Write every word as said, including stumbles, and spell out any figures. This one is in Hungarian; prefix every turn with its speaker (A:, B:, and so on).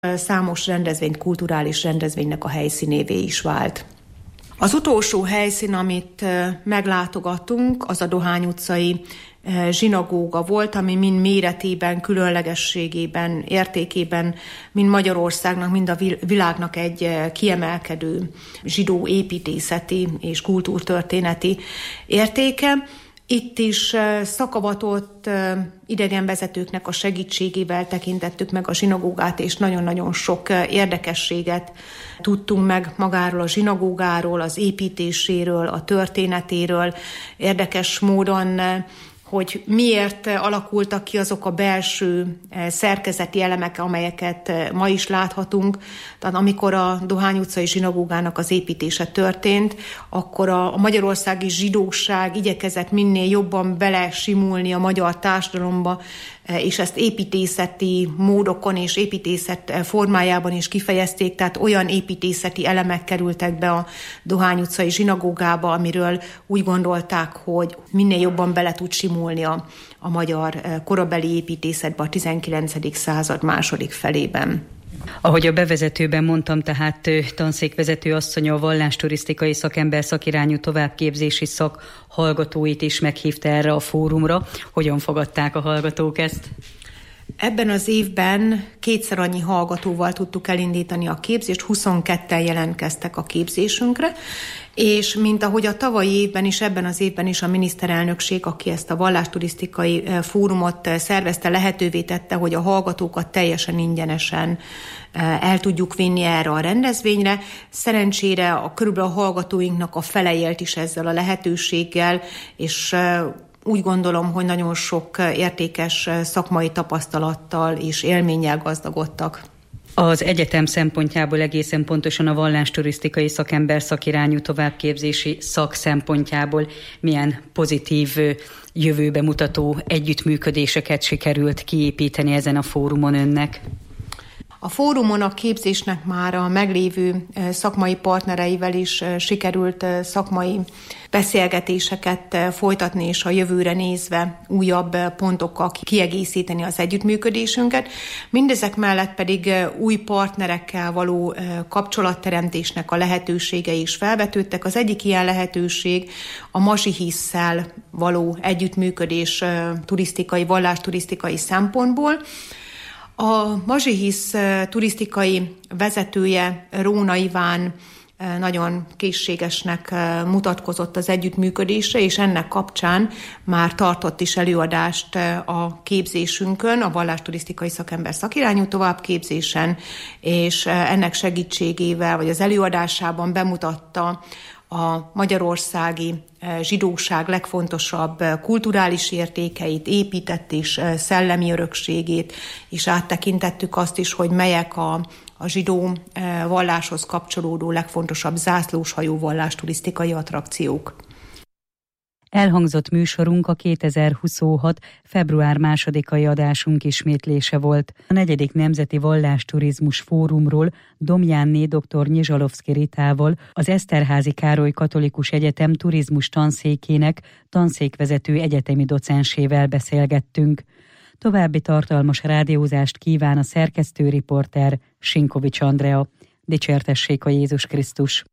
A: számos rendezvény, kulturális rendezvénynek a helyszínévé is vált. Az utolsó helyszín, amit meglátogatunk, az a Dohány utcai zsinagóga volt, ami mind méretében, különlegességében, értékében, mind Magyarországnak, mind a világnak egy kiemelkedő zsidó építészeti és kultúrtörténeti értéke. Itt is szakavatott idegenvezetőknek a segítségével tekintettük meg a zsinagógát, és nagyon-nagyon sok érdekességet tudtunk meg magáról a zsinagógáról, az építéséről, a történetéről. Érdekes módon, hogy miért alakultak ki azok a belső szerkezeti elemek, amelyeket ma is láthatunk. Tehát amikor a Dohány utcai zsinagógának az építése történt, akkor a magyarországi zsidóság igyekezett minél jobban belesimulni a magyar társadalomba, és ezt építészeti módokon és építészet formájában is kifejezték, tehát olyan építészeti elemek kerültek be a Dohány utcai zsinagógába, amiről úgy gondolták, hogy minél jobban bele tud simulni a, a magyar korabeli építészetbe a tizenkilencedik század második felében.
B: Ahogy a bevezetőben mondtam, tehát tanszékvezető asszony a vallásturisztikai szakember szakirányú továbbképzési szak hallgatóit is meghívta erre a fórumra. Hogyan fogadták a hallgatók ezt?
A: Ebben az évben kétszer annyi hallgatóval tudtuk elindítani a képzést, huszonketten jelentkeztek a képzésünkre, és mint ahogy a tavalyi évben is, ebben az évben is a miniszterelnökség, aki ezt a vallásturisztikai fórumot szervezte, lehetővé tette, hogy a hallgatókat teljesen ingyenesen el tudjuk vinni erre a rendezvényre. Szerencsére a körülbelül a hallgatóinknak a fele élt is ezzel a lehetőséggel, és úgy gondolom, hogy nagyon sok értékes szakmai tapasztalattal és élménnyel gazdagodtak.
B: Az egyetem szempontjából egészen pontosan a vallásturisztikai szakember szakirányú továbbképzési szak szempontjából milyen pozitív, jövőbe mutató együttműködéseket sikerült kiépíteni ezen a fórumon önnek?
A: A fórumon a képzésnek már a meglévő szakmai partnereivel is sikerült szakmai beszélgetéseket folytatni, és a jövőre nézve újabb pontokkal kiegészíteni az együttműködésünket. Mindezek mellett pedig új partnerekkel való kapcsolatteremtésnek a lehetőségei is felvetődtek. Az egyik ilyen lehetőség a Mazsihisszel való együttműködés turisztikai, vallásturisztikai szempontból. A Mazsihisz turisztikai vezetője, Róna Iván nagyon készségesnek mutatkozott az együttműködésre, és ennek kapcsán már tartott is előadást a képzésünkön, a vallásturisztikai szakember szakirányú továbbképzésen, és ennek segítségével, vagy az előadásában bemutatta a magyarországi zsidóság legfontosabb kulturális értékeit, épített és szellemi örökségét, és áttekintettük azt is, hogy melyek a, a zsidó valláshoz kapcsolódó legfontosabb zászlóshajó vallásturisztikai attrakciók.
B: Elhangzott műsorunk a kétezer-huszonhat. február másodikai adásunk ismétlése volt. A negyedik Nemzeti Vallásturizmus Fórumról Domjánné dr. Nyizsalovszky Ritával, az Eszterházy Károly Katolikus Egyetem turizmus tanszékének tanszékvezető egyetemi docensével beszélgettünk. További tartalmas rádiózást kíván a szerkesztő riporter Sinkovics Andrea. Dicsértessék a Jézus Krisztus!